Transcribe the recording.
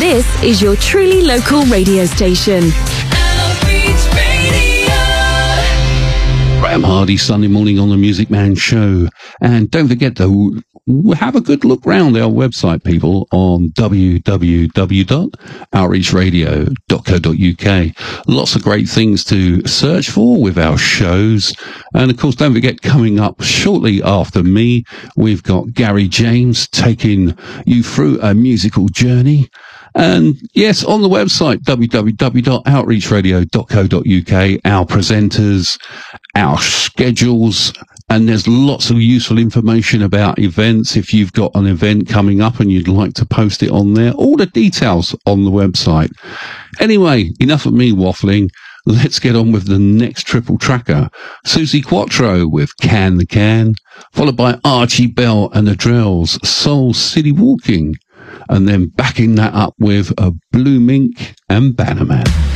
This is your truly local radio station. Outreach Radio. Graham Hardy, Sunday morning on the Music Man Show. And don't forget to have a good look round our website, people, on www.outreachradio.co.uk. Lots of great things to search for with our shows. And of course, don't forget, coming up shortly after me, we've got Gary James taking you through a musical journey. And yes, on the website, www.outreachradio.co.uk, our presenters, our schedules, and there's lots of useful information about events. If you've got an event coming up and you'd like to post it on there, all the details on the website. Anyway, enough of me waffling. Let's get on with the next triple tracker. Suzi Quatro with Can the Can, followed by Archie Bell and the Drells, Soul City Walking, and then backing that up with a Blue Mink and Bannerman.